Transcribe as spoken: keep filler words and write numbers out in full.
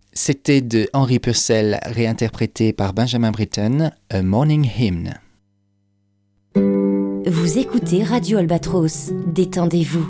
C'était de Henry Purcell, réinterprété par Benjamin Britten, A Morning Hymn. Vous écoutez Radio Albatros, détendez-vous.